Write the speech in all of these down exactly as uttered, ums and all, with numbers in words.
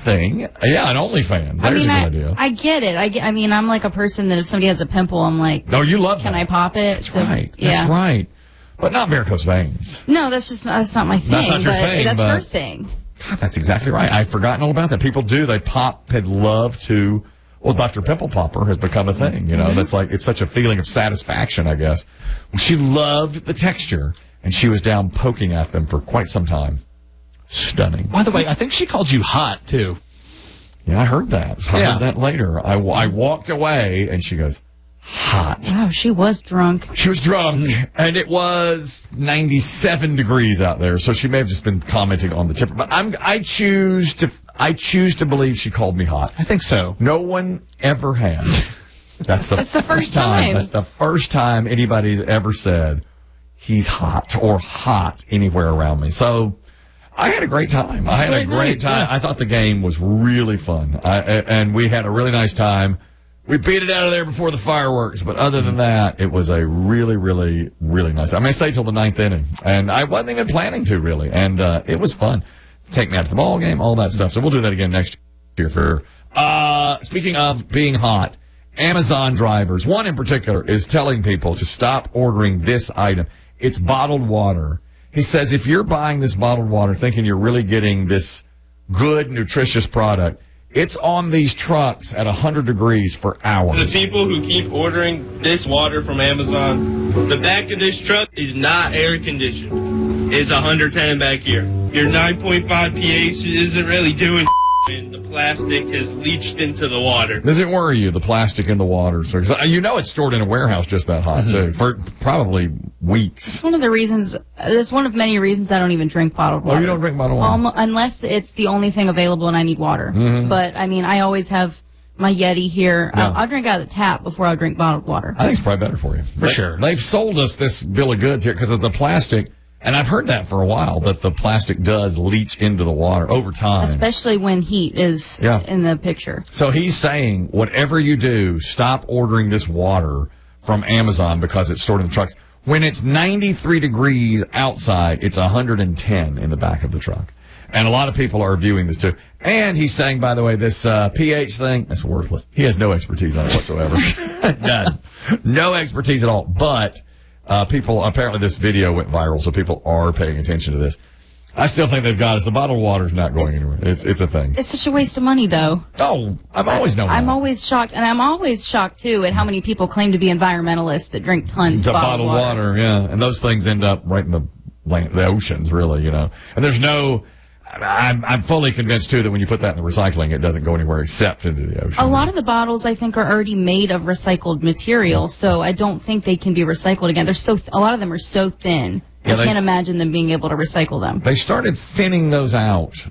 thing. Yeah, an OnlyFans. There's I mean, a good I, idea. I get it. I, get, I mean, I'm like a person that if somebody has a pimple, I'm like, no, you love can that. I pop it? That's So, right. Yeah. That's right. But not varicose veins. No, that's just that's not my thing. That's not your but thing, That's but- her thing. God, that's exactly right. I've forgotten all about that. People do. They pop, they love to. Well, Doctor Pimple Popper has become a thing. You know, Mm-hmm. that's like, it's such a feeling of satisfaction, I guess. She loved the texture, and she was down poking at them for quite some time. Stunning. By the way, I think she called you hot, too. Yeah, I heard that. I Yeah. heard that later. I, I walked away, and she goes, hot. Wow, she was drunk. She was drunk, and it was ninety-seven degrees out there, so she may have just been commenting on the temperature. But I'm, I choose to, I choose to believe she called me hot. I think so. No one ever has. That's the, That's the first time. time. That's the first time anybody's ever said he's hot or hot anywhere around me. So I had a great time. I had a great great night, time. yeah. I thought the game was really fun. I, and we had a really nice time. We beat it out of there before the fireworks, but other than that, it was a really, really, really nice. I mean, I stayed till the ninth inning, and I wasn't even planning to really, and uh, it was fun. Take me out to the ball game, all that stuff. So we'll do that again next year. For uh, speaking of being hot, Amazon drivers, one in particular, is telling people to stop ordering this item. It's bottled water. He says if you're buying this bottled water thinking you're really getting this good, nutritious product, it's on these trucks at one hundred degrees for hours. The people who keep ordering this water from Amazon, the back of this truck is not air conditioned. It's one hundred ten back here. Your nine point five pH isn't really doing and the plastic has leached into the water. Does it worry you, the plastic in the water? So, 'cause you know it's stored in a warehouse just that hot, too, for probably weeks. It's one of the reasons. It's one of many reasons I don't even drink bottled water. Oh, you don't drink bottled water? Almo- unless it's the only thing available and I need water. Mm-hmm. But I mean, I always have my Yeti here. Yeah. I'll, I'll drink out of the tap before I'll drink bottled water. I think it's probably better for you. For They- sure. They've sold us this bill of goods here because of the plastic, and I've heard that for a while, that the plastic does leach into the water over time. Especially when heat is Yeah. in the picture. So he's saying, whatever you do, stop ordering this water from Amazon because it's stored in the trucks. When it's ninety-three degrees outside, it's one hundred ten in the back of the truck. And a lot of people are viewing this too. And he's saying, by the way, this uh, pH thing, that's worthless. He has no expertise on it whatsoever. None. No expertise at all. But uh, people, apparently this video went viral, so people are paying attention to this. I still think they've got us. The bottled water's not going anywhere. It's it's a thing. It's such a waste of money, though. Oh, I've always known I'm that. always shocked, and I'm always shocked too at how many people claim to be environmentalists that drink tons The of bottled, bottled water. yeah. And those things end up right in the land, the oceans, really, you know. And there's no, I'm, I'm fully convinced, too, that when you put that in the recycling, it doesn't go anywhere except into the ocean. A lot of the bottles, I think, are already made of recycled material, so I don't think they can be recycled again. They're so th- a lot of them are so thin. Yeah, I they- can't imagine them being able to recycle them. They started thinning those out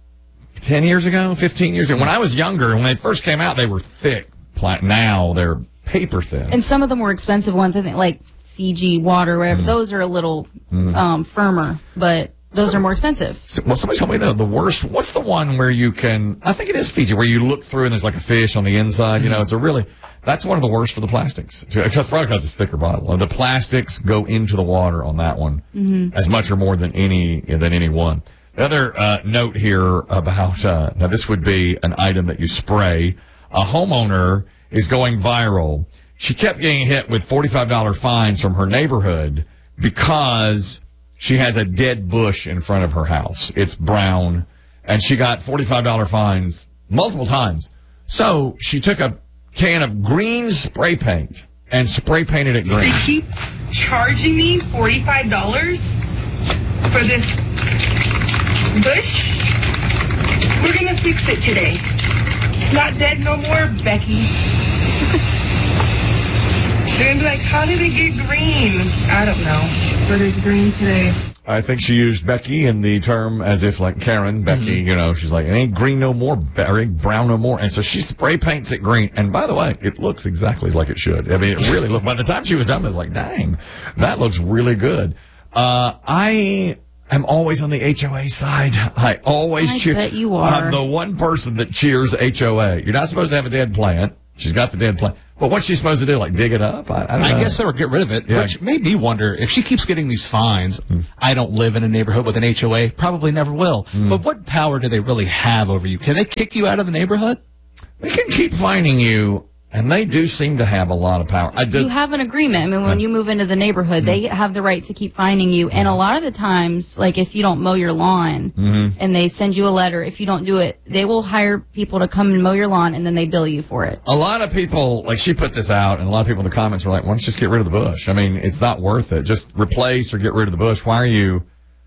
ten years ago, fifteen years ago. When I was younger, when they first came out, they were thick. Pla- Now they're paper thin. And some of the more expensive ones, I think, like Fiji water, whatever, Mm. those are a little um, firmer, but those are more expensive. So, well, somebody told me the, the worst. What's the one where you can? I think it is Fiji, where you look through and there's like a fish on the inside. You know, it's a really. That's one of the worst for the plastics. Because probably because it's thicker bottle. The plastics go into the water on that one as much or more than any than any one. The other uh, note here about uh, now this would be an item that you spray. A homeowner is going viral. She kept getting hit with forty-five dollars fines from her neighborhood because she has a dead bush in front of her house. It's brown, and she got forty-five dollars fines multiple times. So she took a can of green spray paint and spray painted it green. They keep charging me forty-five dollars for this bush. We're going to fix it today. It's not dead no more, Becky. They're going to be like, how did it get green? I don't know, but it's green today. I think she used Becky in the term as if like Karen, Becky, you know, she's like, it ain't green no more, or it ain't brown no more. And so she spray paints it green. And by the way, it looks exactly like it should. I mean, it really looked, by the time she was done, I was like, dang, that looks really good. Uh, I am always on the H O A side. I always I cheer. bet you are. I'm the one person that cheers H O A. You're not supposed to have a dead plant. She's got the dead plant. But what's she supposed to do? Like dig it up? I, I don't know. I guess so, or get rid of it. Yeah. Which made me wonder, if she keeps getting these fines, mm. I don't live in a neighborhood with an H O A, probably never will. Mm. But what power do they really have over you? Can they kick you out of the neighborhood? They can keep fining you, and they do seem to have a lot of power. I did, you have an agreement. I mean, when you move into the neighborhood, mm-hmm. they have the right to keep fining you. And a lot of the times, like if you don't mow your lawn mm-hmm. and they send you a letter, if you don't do it, they will hire people to come and mow your lawn, and then they bill you for it. A lot of people, like she put this out, and a lot of people in the comments were like, why don't you just get rid of the bush? I mean, it's not worth it. Just replace or get rid of the bush. Why are you...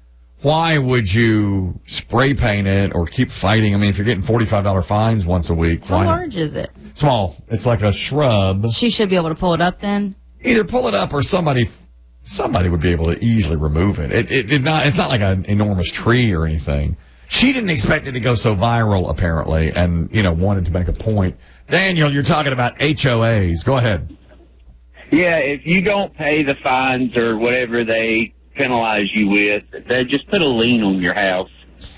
Why would you spray paint it or keep fighting? I mean, if you're getting forty-five dollars fines once a week. How why large not? is it? Small. It's like a shrub. She should be able to pull it up then? Either pull it up or somebody somebody would be able to easily remove it. It, it did not. It's not like an enormous tree or anything. She didn't expect it to go so viral, apparently, and, you know, wanted to make a point. Daniel, you're talking about H O As. Go ahead. Yeah, if you don't pay the fines or whatever they penalize you with, they just put a lien on your house,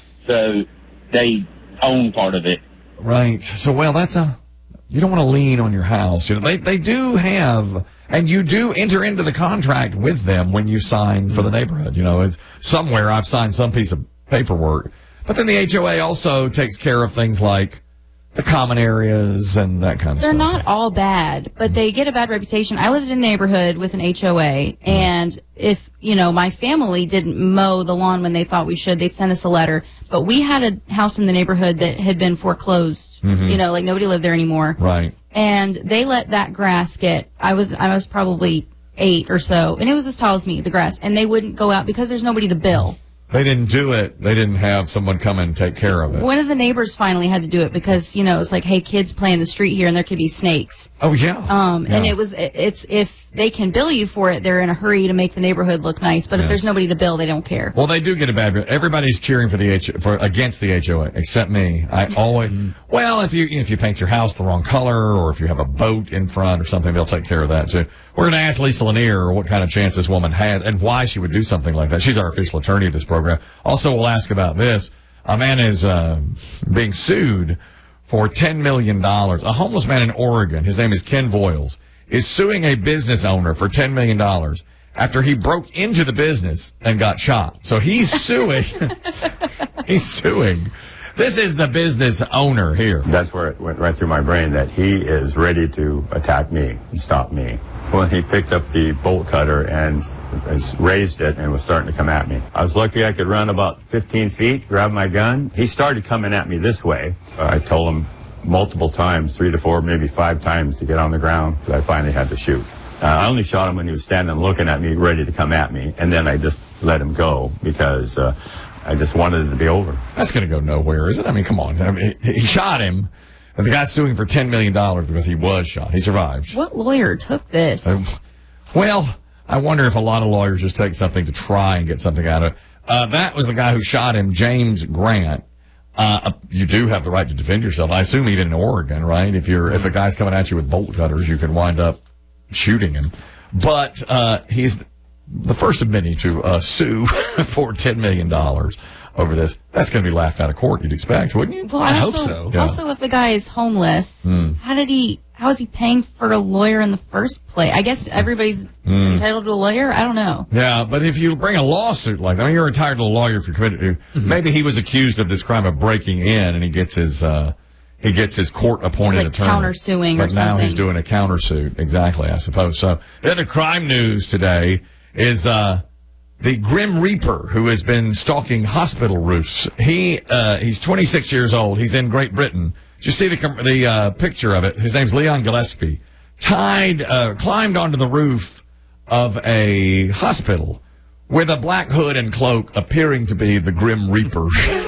so they own part of it. Right. So, well, that's a, you don't want to lean on your house. You know, they they do have, and you do enter into the contract with them when you sign for the neighborhood. You know, it's somewhere I've signed some piece of paperwork, but then the H O A also takes care of things like the common areas and that kind of They're stuff. They're not all bad, but they get a bad reputation. I lived in a neighborhood with an H O A, and if, you know, my family didn't mow the lawn when they thought we should, they'd send us a letter. But we had a house in the neighborhood that had been foreclosed. Mm-hmm. You know, like nobody lived there anymore. Right. And they let that grass get, I was, I was probably eight or so, and it was as tall as me, the grass, and they wouldn't go out because there's nobody to bill. They didn't do it. They didn't have someone come in and take care of it. One of the neighbors finally had to do it because, you know, it's like, hey, kids play in the street here and there could be snakes. Oh, yeah. Um, yeah. And it was, it's, if they can bill you for it, they're in a hurry to make the neighborhood look nice. But yeah. if there's nobody to bill, they don't care. Well, they do get a bad rep. Everybody's cheering for the H, for, against the H O A, except me. I always, well, if you, if you paint your house the wrong color or if you have a boat in front or something, they'll take care of that too. We're going to ask Lisa Lanier what kind of chance this woman has and why she would do something like that. She's our official attorney of this program. Also, we'll ask about this. A man is uh, being sued for ten million dollars. A homeless man in Oregon, his name is Ken Voiles, is suing a business owner for ten million dollars after he broke into the business and got shot. So he's suing. he's suing. This is the business owner here. That's where it went right through my brain that he is ready to attack me and stop me. When he picked up the bolt cutter and raised it and was starting to come at me. I was lucky I could run about fifteen feet, grab my gun. He started coming at me this way. I told him multiple times, three to four, maybe five times to get on the ground, so I finally had to shoot. Uh, I only shot him when he was standing looking at me, ready to come at me, and then I just let him go because uh, I just wanted it to be over. That's going to go nowhere, is it? I mean, come on. I mean, he, he shot him, and the guy's suing for ten million dollars because he was shot. He survived. What lawyer took this? Uh, well, I wonder if a lot of lawyers just take something to try and get something out of it. Uh, that was the guy who shot him, James Grant. Uh, you do have the right to defend yourself. I assume even in Oregon, right? If you're, if a guy's coming at you with bolt cutters, you can wind up shooting him. But, uh, he's the first of many to, uh, sue for ten million dollars over this. That's going to be laughed out of court, you'd expect, wouldn't you? Well, I also, hope so. Yeah. Also, if the guy is homeless, Mm. how did he, how is he paying for a lawyer in the first place? I guess everybody's Mm. entitled to a lawyer. I don't know. Yeah, but if you bring a lawsuit like that, I mean, you're entitled to a lawyer if you're committed to. Mm-hmm. Maybe he was accused of this crime of breaking in, and he gets his uh, he gets his court-appointed He's like attorney. countersuing or But now he's something. doing a countersuit, exactly, I suppose. So then the crime news today is uh, the Grim Reaper who has been stalking hospital roofs. He uh, he's twenty-six years old. He's in Great Britain. Did you see the the uh, picture of it? His name's Leon Gillespie. Tied, uh, climbed onto the roof of a hospital with a black hood and cloak, appearing to be the Grim Reaper.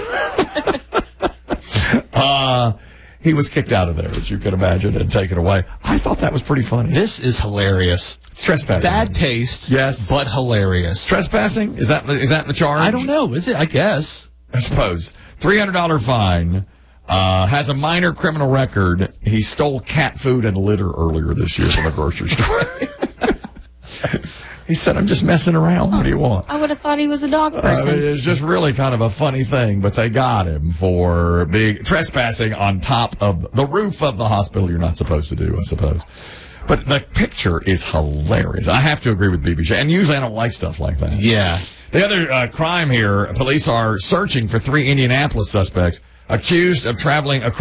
uh, he was kicked out of there, as you can imagine, and taken away. I thought that was pretty funny. This is hilarious. It's trespassing. Bad taste, Yes. but hilarious. Trespassing? Is that is that the charge? I don't know. Is it? I guess. I suppose. three hundred dollars fine. Uh, has a minor criminal record. He stole cat food and litter earlier this year from a grocery store. He said, I'm just messing around. What do you want? I would have thought he was a dog I person. mean, it's just really kind of a funny thing, but they got him for being trespassing on top of the roof of the hospital. You're not supposed to do, I suppose. But the picture is hilarious. I have to agree with B B J. And usually I don't like stuff like that. Yeah. The other uh, crime here, police are searching for three Indianapolis suspects accused of traveling across